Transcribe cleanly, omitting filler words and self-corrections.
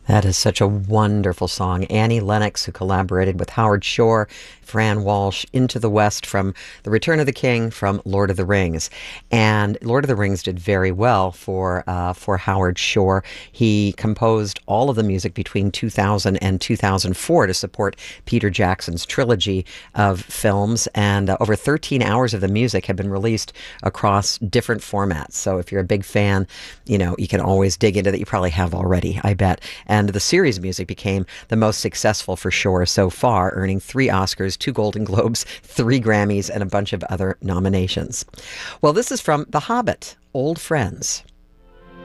That is such a wonderful song. Annie Lennox, who collaborated with Howard Shore, Fran Walsh, Into the West from The Return of the King, from Lord of the Rings. And Lord of the Rings did very well for Howard Shore. He composed all of the music between 2000 and 2004 to support Peter Jackson's trilogy of films. And over 13 hours of the music have been released across different formats. So if you're a big fan, you can always dig into that. You probably have already, I bet. And the series music became the most successful for Shore so far, earning 3 Oscars, 2 Golden Globes, 3 Grammys, and a bunch of other nominations. Well, this is from The Hobbit, Old Friends.